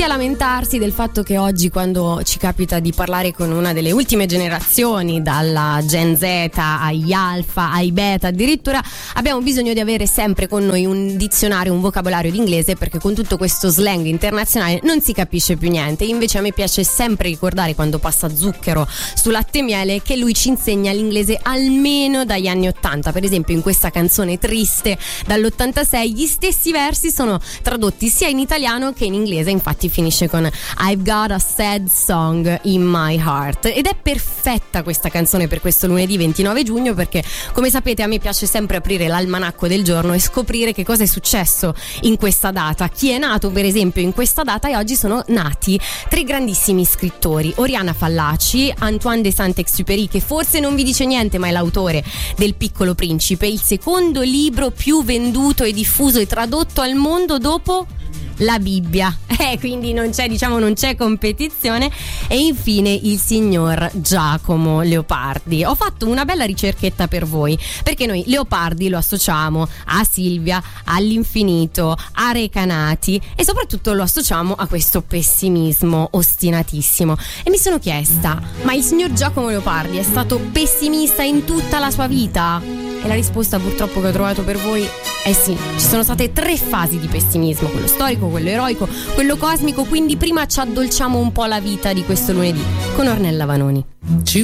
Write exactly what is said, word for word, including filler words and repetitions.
tutti a lamentarsi del fatto che oggi, quando ci capita di parlare con una delle ultime generazioni, dalla Gen Z agli Alpha, ai Beta addirittura, abbiamo bisogno di avere sempre con noi un dizionario, un vocabolario d'inglese, perché con tutto questo slang internazionale non si capisce più niente. Invece a me piace sempre ricordare, quando passa Zucchero su Latte e Miele, che lui ci insegna l'inglese almeno dagli anni ottanta. Per esempio in questa canzone Triste dall'ottantasei gli stessi versi sono tradotti sia in italiano che in inglese, infatti finisce con I've got a sad song in my heart, ed è perfetta questa canzone per questo lunedì ventinove giugno, perché come sapete a me piace sempre aprire l'almanacco del giorno e scoprire che cosa è successo in questa data, chi è nato per esempio in questa data. E oggi sono nati tre grandissimi scrittori: Oriana Fallaci, Antoine de Saint-Exupéry, che forse non vi dice niente ma è l'autore del Piccolo Principe, il secondo libro più venduto e diffuso e tradotto al mondo dopo la Bibbia, eh, quindi non c'è, diciamo, non c'è competizione. E infine il signor Giacomo Leopardi. Ho fatto una bella ricerchetta per voi, perché noi Leopardi lo associamo a Silvia, all'infinito, a Recanati, e soprattutto lo associamo a questo pessimismo ostinatissimo. E mi sono chiesta: ma il signor Giacomo Leopardi è stato pessimista in tutta la sua vita? E la risposta purtroppo che ho trovato per voi è sì. Ci sono state tre fasi di pessimismo: quello storico, quello eroico, quello cosmico. Quindi prima ci addolciamo un po' la vita di questo lunedì con Ornella Vanoni.